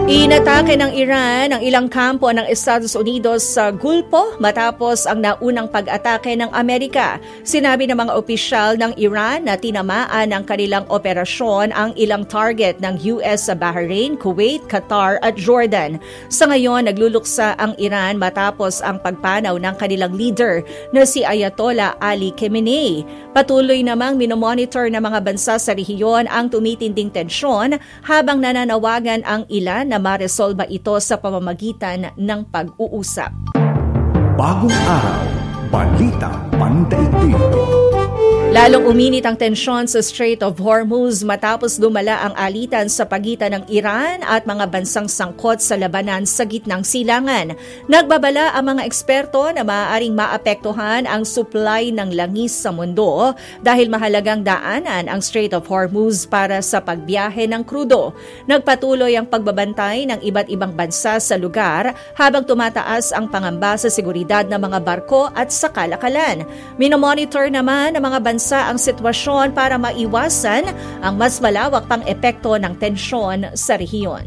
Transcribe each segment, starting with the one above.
Inatake ng Iran ang ilang kampo ng Estados Unidos sa Gulpo matapos ang naunang pag-atake ng Amerika. Sinabi ng mga opisyal ng Iran na tinamaan ng kanilang operasyon ang ilang target ng US sa Bahrain, Kuwait, Qatar at Jordan. Sa ngayon, nagluluksa ang Iran matapos ang pagpanaw ng kanilang leader na si Ayatollah Ali Khamenei. Patuloy namang minomonitor ng mga bansa sa rehiyon ang tumitinding tensyon habang nananawagan ang ilan na maresolba ito sa pamamagitan ng pag-uusap. Bagong araw, balita pandaigdig. Lalong uminit ang tensyon sa Strait of Hormuz matapos lumala ang alitan sa pagitan ng Iran at mga bansang sangkot sa labanan sa gitnang silangan. Nagbabala ang mga eksperto na maaaring maapektuhan ang supply ng langis sa mundo dahil mahalagang daanan ang Strait of Hormuz para sa pagbiyahe ng krudo. Nagpatuloy ang pagbabantay ng iba't ibang bansa sa lugar habang tumataas ang pangamba sa seguridad ng mga barko at sa kalakalan. Minomonitor naman ng mga bansa ang sitwasyon para maiwasan ang mas malawak pang epekto ng tensyon sa rehiyon.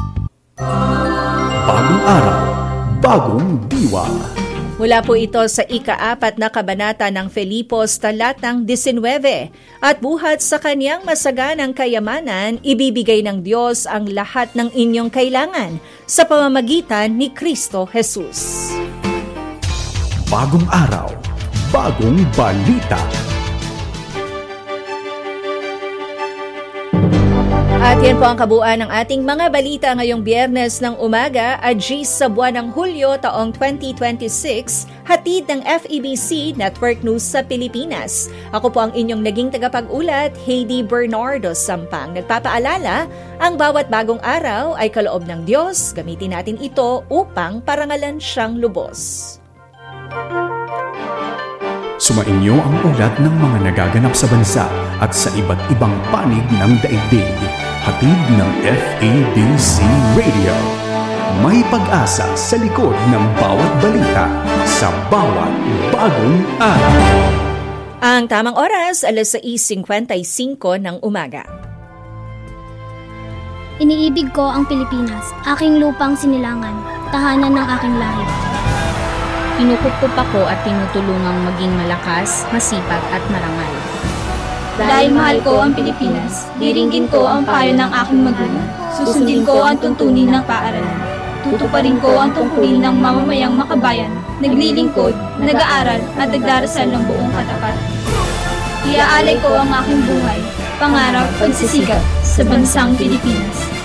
Bagong araw, bagong diwa. Mula po ito sa ika-4 na kabanata ng Filipos talatang 19 at buhat sa kanyang masaganang kayamanan, ibibigay ng Diyos ang lahat ng inyong kailangan sa pamamagitan ni Kristo Jesus. Bagong araw, bagong balita. At yan po ang kabuuan ng ating mga balita ngayong Biyernes ng umaga, Agis sa buwan ng Hulyo taong 2026, hatid ng FEBC Network News sa Pilipinas. Ako po ang inyong naging tagapag-ulat, Heidi Bernardo Sampang. Nagpapaalala, ang bawat bagong araw ay kaloob ng Diyos. Gamitin natin ito upang parangalan siyang lubos. Sumainyo ang ulat ng mga nagaganap sa bansa at sa iba't ibang panig ng daigdig. Hatid ng FEBC Radio. May pag-asa sa likod ng bawat balita sa bawat bagong araw. Ang tamang oras, 6:55 ng umaga. Iniibig ko ang Pilipinas, aking lupang sinilangan, tahanan ng aking lahi. Kinukup ako at tinutulungang maging malakas, masipag at marangal. Dahil mahal ko ang Pilipinas, diringgin ko ang payo ng aking magulang. Susundin ko ang tuntunin ng paaralan. Tutuparin ko ang tungkulin ng mamamayang makabayan, naglilingkod, nag-aaral at nagdarasal ng buong katapat. Iaalay ko ang aking buhay, pangarap, pagsisikap sa bansang Pilipinas.